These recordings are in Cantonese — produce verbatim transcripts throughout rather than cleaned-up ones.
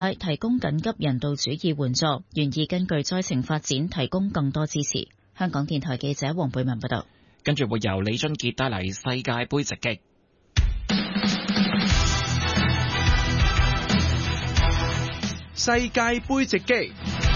提供緊急人道主義援助，願意根據災情發展提供更多支持。香港電台記者黃貝文報道。 跟住會由李俊傑帶嚟世界盃直擊。 世界盃直擊。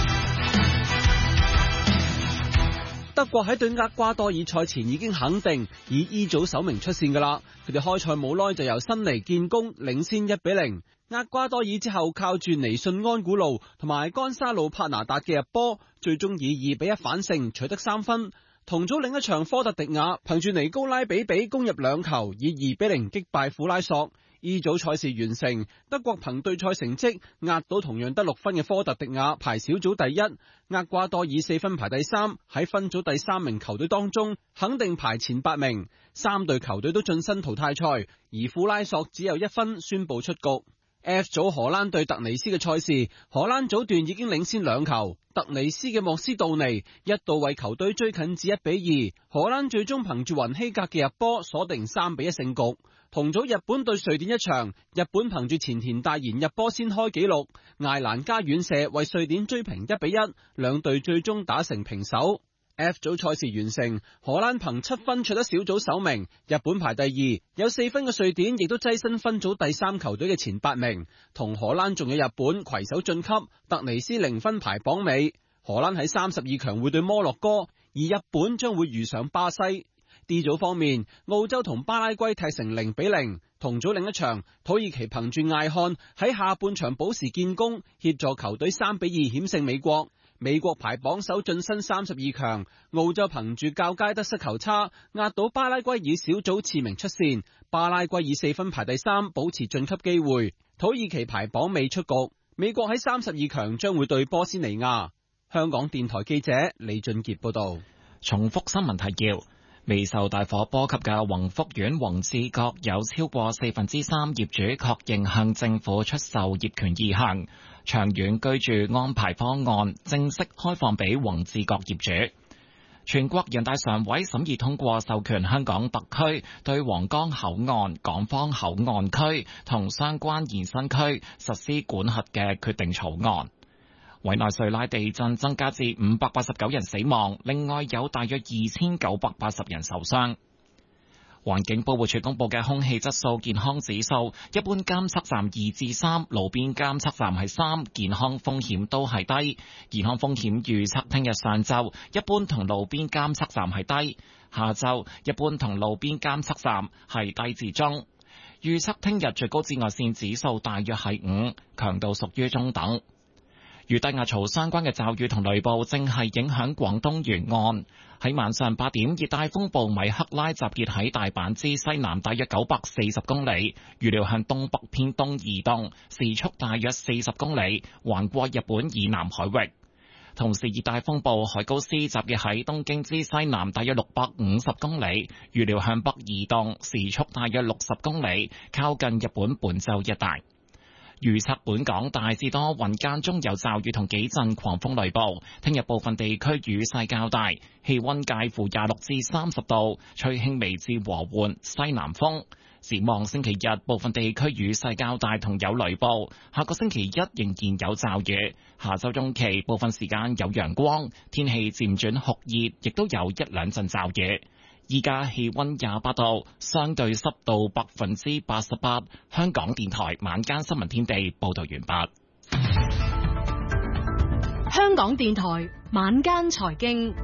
德國喺對厄瓜多爾賽前已經肯定以 E 組首名出線㗎啦，佢哋開賽冇耐就由辛尼建功，領先一比零。厄瓜多爾之後靠住尼遜安古路同埋甘沙路帕拿達嘅入波，最終以二比一反勝，取得三分。同組另一場科特迪瓦憑住尼高拉比比攻入兩球，以二比零擊敗庫拉索。E 組賽事完成，德國憑對賽成績壓倒同樣得六分嘅科特迪瓦，排小組第一。厄瓜多爾四分排第三，喺分組第三名球隊當中肯定排前八名。三隊球隊都晉身淘汰賽，而庫拉索只有一分，宣布出局。F 組荷蘭對突尼斯嘅賽事，荷蘭組段已經領先兩球，突尼斯嘅莫斯道尼一度為球隊追近至一比二，荷蘭最終憑住雲希格嘅入波鎖定三比一勝局。同組日本對瑞典一場，日本憑住前田大然入波先開紀錄，艾蘭加遠射為瑞典追平一比一，兩隊最終打成平手。F 組賽事完成，荷蘭憑七分取得小組首名，日本排第二，有四分嘅瑞典亦都躋身分組第三球隊嘅前八名，同荷蘭仲有日本攜手晉級，突尼斯零分排榜尾。荷蘭喺三十二強會對摩洛哥，而日本將會遇上巴西。D 組方面，澳洲同巴拉圭踢成零比零，同組另一場，土耳其憑住艾漢喺下半場補時建功，協助球隊三比二險勝美國。美國排榜首晉身三十二強，澳洲憑住較佳得失球差壓倒巴拉圭，以小組次名出線。巴拉圭以四分排第三，保持晉級機會。土耳其排榜未出局。美國喺三十二強將會對波斯尼亞。香港電台記者李俊傑報道。 重複新聞提要：未受大火波及嘅宏福苑宏志閣有超過四分之三業主確認向政府出售業權意向。長遠居住安排方案正式開放俾宏志閣業主。全國人大常委審議通過授權香港特區對皇崗口岸、港方口岸區同相關延伸區實施管轄嘅決定草案。委內瑞拉地震增加至五百八十九人死亡，另外有大約二千九百八十人受傷。環境保護署公布嘅空氣質素健康指數，一般監測站二至三，路邊監測站係三，健康風險都係低。健康風險預測聽日上晝一般同路邊監測站係低，下晝一般同路邊監測站係低至中。預測聽日最高紫外線指數大約係五，強度屬於中等。與低壓槽相關嘅驟雨同雷暴正係影響廣東沿岸。喺晚上八點，熱帶風暴米克拉集結喺大阪之西南大約九百四十公里，預料向東北偏東移動，時速大約四十公里，橫過日本以南海域。同時，熱帶風暴海高斯集結喺東京之西南大約六百五十公里，預料向北移動，時速大約六十公里，靠近日本本州一帶。預測本港大致多雲，間中有驟雨同幾陣狂風雷暴。聽日部分地區雨勢較大，氣溫介乎廿六至三十度，吹輕微至和緩西南風。展望星期日，部分地區雨勢較大同有雷暴。下個星期一仍然有驟雨，下周中期部分時間有陽光，天氣漸轉酷熱，亦都有一兩陣驟雨。依家氣溫廿八度，相對濕度百分之八十八。香港電台晚間新聞天地報道完畢。 香港電台晚間財經，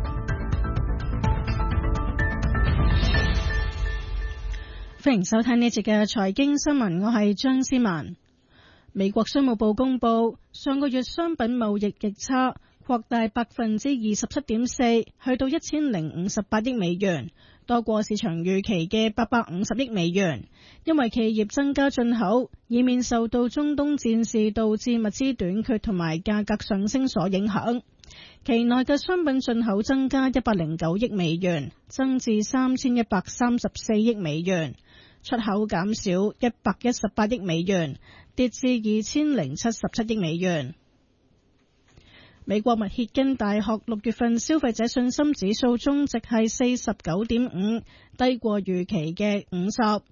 歡迎收聽呢節嘅財經新聞，我係張思文。美國商務部公布，上個月商品貿易逆差擴大百分之二十七點四，去到一千零五十八億美元。多過市場預期嘅八百五十億美元，因為企業增加進口，以免受到中東戰事導致物資短缺同埋價格上升所影響。期內嘅商品進口增加一百零九億美元，增至三千一百三十四億美元；出口減少一百一十八億美元，跌至二千零七十七億美元。美國密歇根大學六月份消費者信心指數終值係四十九點五，低過預期嘅五十。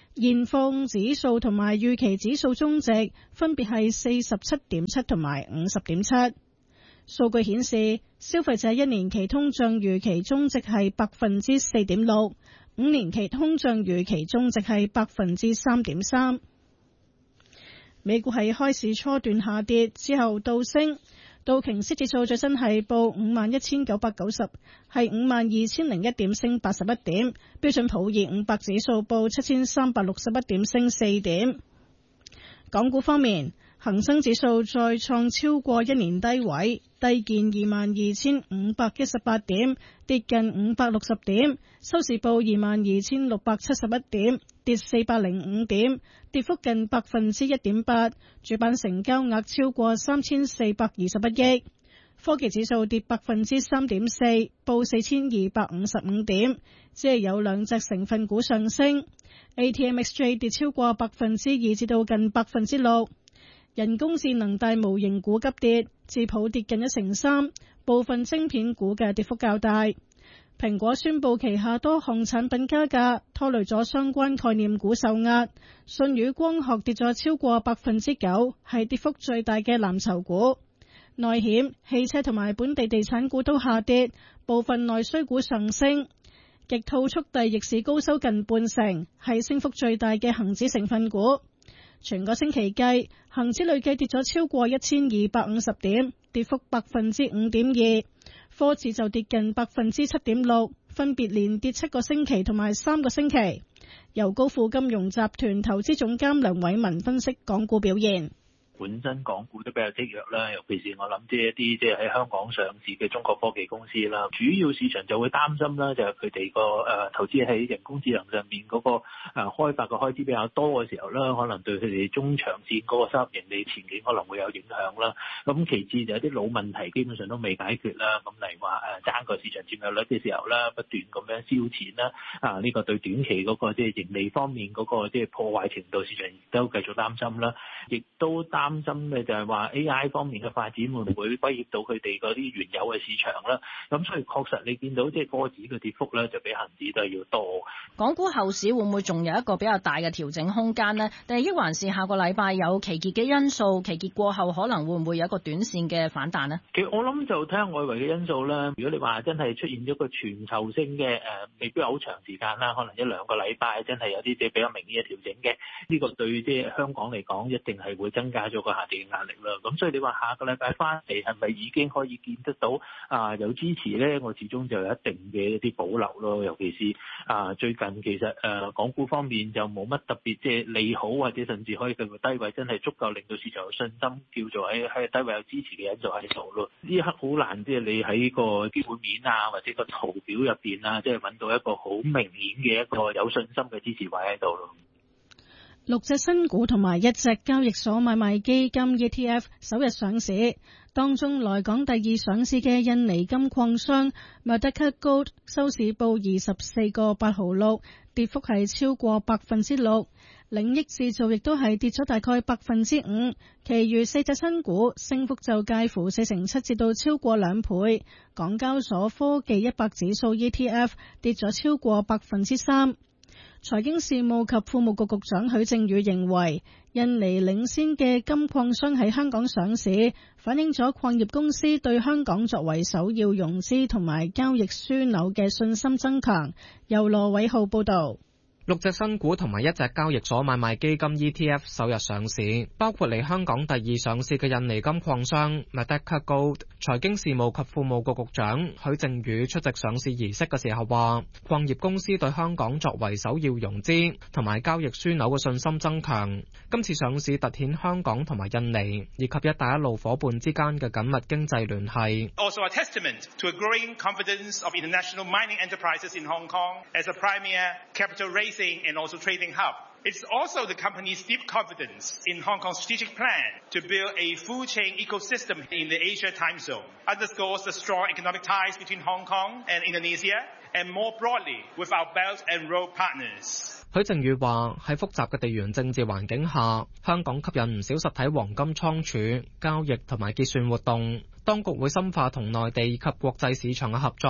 現況指數同埋預期指數終值分別係四十七點七同埋五十點七。數據顯示，消費者一年期通脹預期終值係百分之四點六，五年期通脹預期終值係百分之三點三。美股喺開市初段下跌之後倒升，道瓊斯指數最新係報五萬一千九百九十，係五萬二千零一點，升八十一點。標準普爾五百指數報七千三百六十一點，升四點。港股方面，恒生指數再創超過一年低位，低見二萬二千五百一十八點，跌近五百六十點，收市報二萬二千六百七十一點，跌四百零五點，跌幅近百分之一點八。主板成交額超過三千四百二十一億。科技指數跌百分之三點四，報四千二百五十五點，只係有兩隻成分股上升。A T M X J 跌超過百分之二至到近百分之六。人工智能大模型股急跌，智譜跌近一成三，部分晶片股嘅跌幅較大。蘋果宣布旗下多項產品加價，拖累咗相關概念股受壓。舜宇光學跌咗超過百分之九，係跌幅最大嘅藍籌股。內險、汽車同埋本地地產股都下跌，部分內需股上升。極兔速遞逆市高收近半成，係升幅最大嘅恒指成分股。全個星期計，恒指累計跌咗超過一千二百五十點，跌幅百分之五點二。科指就跌近百分之七點六，分別連跌七個星期同埋三個星期。由高富金融集團投資總監梁偉文分析港股表現。 本身港股都比較積弱啦，尤其是我諗即係一啲即係喺香港上市嘅中國科技公司啦，主要市場就會擔心啦，就係佢哋個誒投資喺人工智能上面嗰個誒開發嘅開支比較多嘅時候啦，可能對佢哋中長線嗰個收入盈利前景可能會有影響啦。咁其次就有啲老問題基本上都未解決啦，咁例如話誒爭個市場佔有率嘅時候啦，不斷咁樣燒錢啦，啊呢個對短期嗰個即係盈利方面嗰個即係破壞程度，市場亦都繼續擔心啦，亦都擔擔心嘅就係話 A I 方面嘅發展會唔會威脅到佢哋嗰啲原有嘅市場啦？咁所以確實你見到即係個指嘅跌幅咧，就比恒指都係要多。 港股後市會唔會仲有一個比較大嘅調整空間呢？定係抑還是下個禮拜有期結嘅因素，期結過後可能會唔會有一個短線嘅反彈呢？ 其實我諗就睇下外圍嘅因素啦。如果你話真係出現咗個全球性嘅誒，未必好長時間啦，可能一兩個禮拜真係有啲即係比較明顯嘅調整嘅，呢個對即係香港嚟講一定係會增加咗個下跌嘅壓力啦。咁所以你話下個禮拜翻嚟係咪已經可以見得到啊有支持咧？我始終就有一定嘅一啲保留咯。尤其是啊最近其實誒港股方面就冇乜特別即係利好，或者甚至可以繼續低位，真係足夠令到市場有信心，叫做喺喺低位有支持嘅因素喺度咯。呢一刻好難即係你喺個基本面啊或者個圖表入邊啊，即係揾到一個好明顯嘅一個有信心嘅支持位喺度咯。 六隻新股同埋一隻交易所買賣基金 E T F 首日上市，當中來港第二上市嘅印尼金礦商 Merdeka Gold 收市報二十四個八毫六，跌幅係超過百分之六。領益製造亦都係跌咗大概百分之五，其餘四隻新股升幅就介乎四成七至到超過兩倍。港交所科技一百指數 E T F 跌咗超過百分之三。財經事務及庫務局局長許正宇認為，印尼領先嘅金礦商喺香港上市，反映咗礦業公司對香港作為首要融資同埋交易樞紐嘅信心增強。由羅偉浩報道。 六隻新股同埋一隻交易所買賣基金 E T F 首日上市，包括嚟香港第二上市嘅印尼金礦商 Merdeka Gold。財經事務及庫務局局長許正宇出席上市儀式嘅時候話，礦業公司對香港作為首要融資同埋交易樞紐嘅信心增強。今次上市凸顯香港同埋印尼以及一帶一路伙伴之間嘅緊密經濟聯繫。 Also a testament to a growing confidence of international mining enterprises in Hong Kong as a premier capital raising and also trading hub. It's also the company's deep confidence in Hong Kong's strategic plan to build a full chain ecosystem in the Asia time zone. Underscores the strong economic ties between Hong Kong and Indonesia and more broadly with our Belt and Road partners. 許正宇話，喺複雜嘅地緣政治環境下，香港吸引唔少實體黃金倉儲、交易同埋結算活動。當局會深化同內地以及國際市場嘅合作，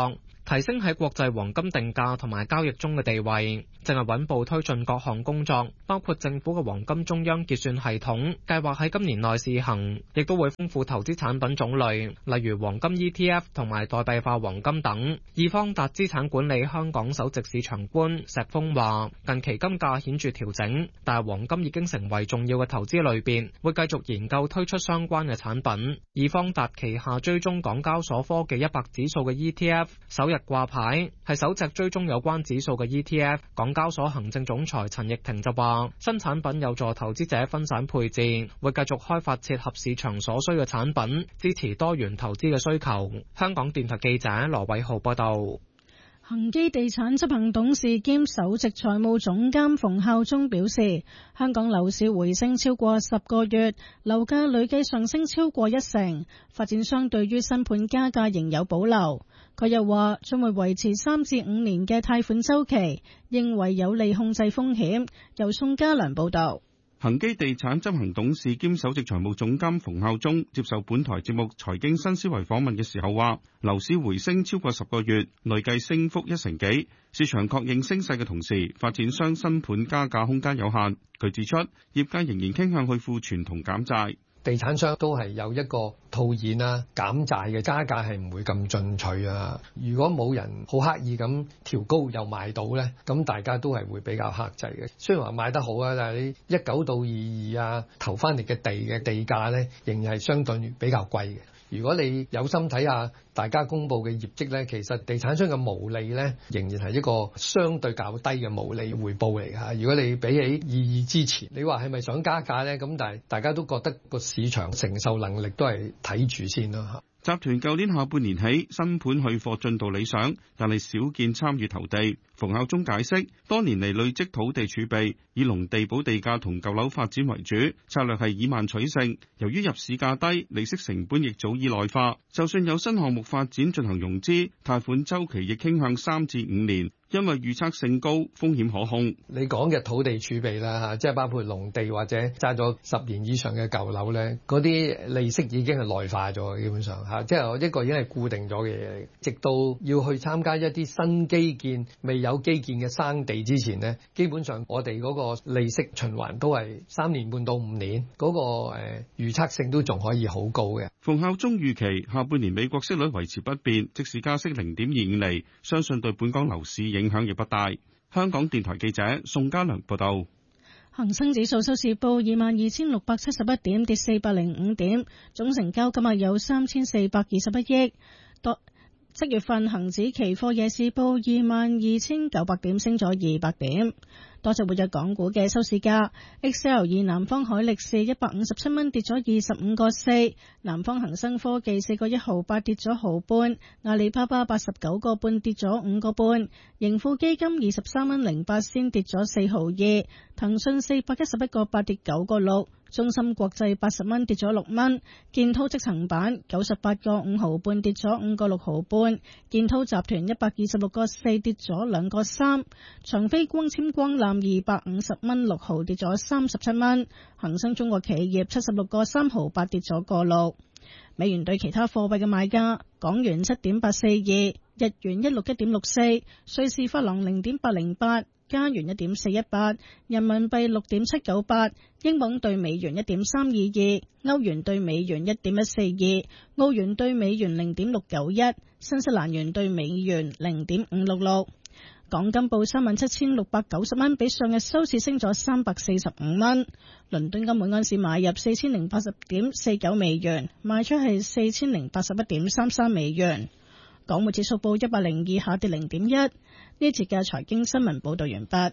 提升喺國際黃金定價同埋交易中嘅地位，正係穩步推進各項工作，包括政府嘅黃金中央結算系統計劃喺今年內試行，亦都會豐富投資產品種類，例如黃金 E T F 同埋代幣化黃金等。易方達資產管理香港首席市場官石峰話：近期金價顯著調整，但係黃金已經成為重要嘅投資類別，會繼續研究推出相關嘅產品。易方達旗下追蹤港交所科技一百指數嘅 E T F 首日掛牌，係首隻追蹤有關指數嘅 E T F。港交所行政總裁陳奕婷就話：新產品有助投資者分散配置，會繼續開發切合市場所需嘅產品，支持多元投資嘅需求。香港電台記者羅偉浩報道。 恒基地產執行董事兼首席財務總監馮孝忠表示，香港樓市回升超過十個月，樓價累計上升超過一成，發展商對於新盤加價仍有保留。佢又話將會維持三至五年嘅貸款週期，認為有利控制風險。由宋家良報道。 恒基地產執行董事兼首席財務總監馮孝忠接受本台節目《財經新思維》訪問嘅時候話，樓市回升超過十個月，累計升幅一成幾。市場確認升勢嘅同時，發展商新盤加價空間有限。佢指出，業界仍然傾向去庫存同減債。 地產商都係有一個套現啊、減債嘅，加價係唔會咁進取啊。如果冇人好刻意咁調高又賣到呢，咁大家都係會比較克制嘅。雖然話賣得好啊，但係你一九到二二啊投翻嚟嘅地嘅地價呢，仍然係相對比較貴嘅。如果你有心睇下大家公布嘅業績呢，其實地產商嘅毛利呢，仍然係一個相對較低嘅毛利回報嚟㗎。如果你比起二二之前，你話係咪想加價呢？咁但係大家都覺得個市場承受能力都係睇住先啦。 集團舊年下半年起新盤去貨進度理想，但係少見參與投地。馮孝忠解釋，多年嚟累積土地儲備，以農地補地價同舊樓發展為主，策略係以慢取勝。由於入市價低，利息成本亦早已內化，就算有新項目發展進行融資，貸款周期亦傾向三至五年。因為預測性高，風險可控。 你講嘅土地儲備啦嚇，即係包括農地或者揸咗十年以上嘅舊樓咧，嗰啲利息已經係內化咗，基本上嚇，即係一個已經係固定咗嘅嘢嚟。直到要去參加一啲新基建、未有基建嘅生地之前呢，基本上我哋嗰個利息循環都係三年半到五年，嗰、那個誒、呃、預測性都仲可以好高嘅。 馮孝忠預期下半年美國息率維持不變，即使加息零點二五厘，相信對本港樓市影響亦不大。香港電台記者宋家良報道。 恒生指數收市報二萬二千六百七十一點，跌四百零五點，總成交今日有三千四百二十一億。多七月份恒指期貨夜市報二萬二千九百點，升咗二百點。多隻活躍港股嘅收市價 ，X L 二南方海力士一百五十七蚊，跌咗二十五個四；南方恒生科技四個一毫八，跌咗毫半；阿里巴巴八十九個半，跌咗五個半；盈富基金二十三蚊零八仙，跌咗四毫二；騰訊四百一十一個八，跌九個六；中芯國際八十蚊，跌咗六蚊；建滔積層板九十八個五毫半，跌咗五個六毫半；建滔集團一百二十六個四，跌咗兩個三；長飛光纖光纜二百五十蚊六毫，跌咗三十七蚊；恒生中國企業七十六個三毫八，跌咗個六。美元對其他貨幣嘅賣價：港元七點八四二，日元一六一點六四，瑞士法郎零點八零八，加元一點四一八，人民幣六點七九八，英鎊對美元一點三二二，歐元對美元一點一四二，澳元對美元零點六九一，新西蘭元對美元零點五六六。港金報三萬七千六百九十蚊，比上日收市升咗三百四十五蚊。倫敦金每安士買入四千零八十點四九美元，賣出係四千零八十一點三三美元。港匯指數報一百零二，下跌零點一。呢一節嘅財經新聞報道完畢。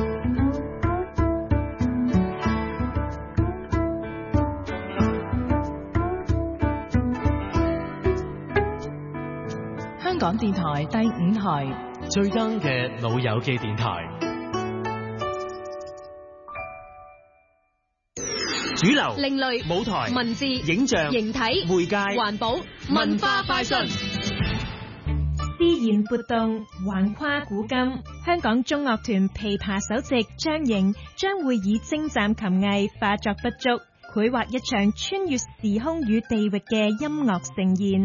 香港電台第五台。 最 young 嘅老友記電台，主流、 另類、 舞台、 文字、 影像、 形體、 媒介、 環保、文化快訊。 自然活動橫跨古今，香港中樂團琵琶首席張瑩將會以精湛琴藝化作不足，繪畫一場穿越時空與地域嘅音樂盛宴。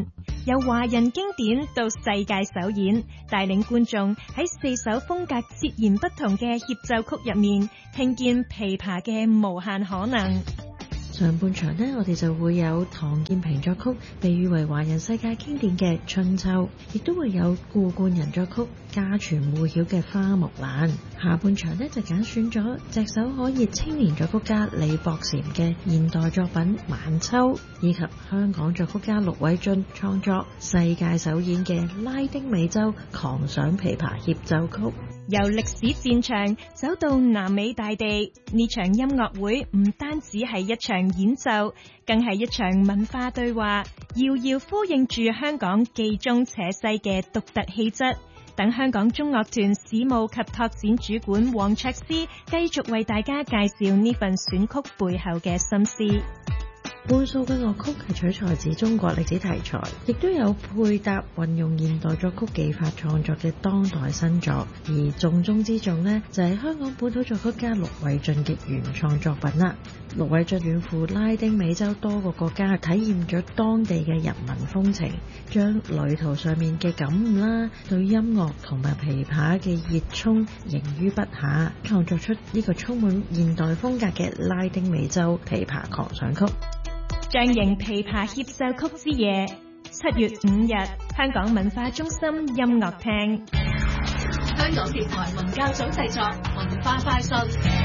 由華人經典到世界首演，帶領觀眾喺四首風格截然不同嘅協奏曲入面，聽見琵琶嘅無限可能。 上半場呢，我哋就會有唐建平作曲，被譽為華人世界經典嘅《春秋》，亦都會有顧冠仁作曲，家傳戶曉嘅《花木蘭》。下半場呢，就揀選咗炙手可熱青年作曲家李博禪嘅現代作品《晚秋》，以及香港作曲家陸偉俊創作世界首演嘅《拉丁美洲狂想琵琶協奏曲》。 由歷史戰場走到南美大地，呢場音樂會唔單止係一場演奏，更係一場文化對話，遙遙呼應住香港既中且西嘅獨特氣質。等香港中樂團史務及拓展主管黃卓思繼續為大家介紹呢份選曲背後嘅心思。 半數嘅樂曲係取材自中國歷史題材，亦都有配搭運用現代作曲技法創作嘅當代新作，而重中之重呢，就係香港本土作曲家陸偉俊嘅原創作品啦。陸偉俊遠赴拉丁美洲多個國家，體驗咗當地嘅人民風情，將旅途上面嘅感悟啦，對音樂同埋琵琶嘅熱衷凝於筆下，創作出呢個充滿現代風格嘅拉丁美洲琵琶狂想曲。 張瑩琵琶協奏曲之夜，七月五日，香港文化中心音樂廳。 香港電台文教組製作，文化快訊。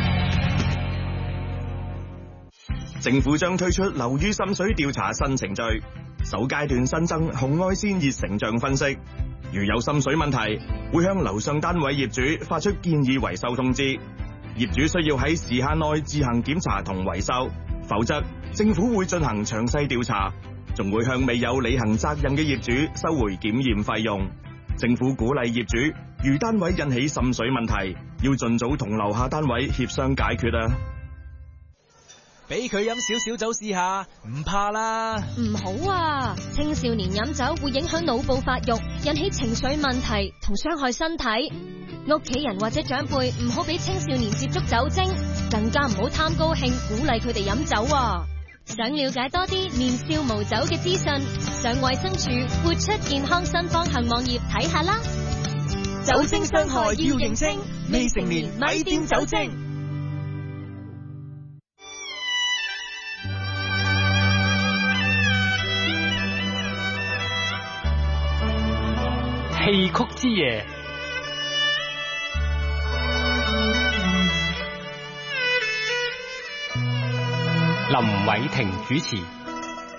政府將推出樓宇滲水調查新程序，首階段新增紅外線熱成像分析。如有滲水問題，會向樓上單位業主發出建議維修通知，業主需要喺時限內自行檢查同維修，否則政府會進行詳細調查，仲會向未有履行責任嘅業主收回檢驗費用。政府鼓勵業主，如單位引起滲水問題，要盡早同樓下單位協商解決啊！ 俾佢飲少少酒試下，唔怕啦。 唔好啊，青少年飲酒會影響腦部發育，引起情緒問題同傷害身體。屋企人或者長輩唔好俾青少年接觸酒精，更加唔好貪高興鼓勵佢哋飲酒啊！想了解多啲年少無酒嘅資訊，上衛生署活出健康新方向網頁睇下啦。 酒精傷害要認清，未成年咪掂酒精。 戲曲之夜，林偉霆主持。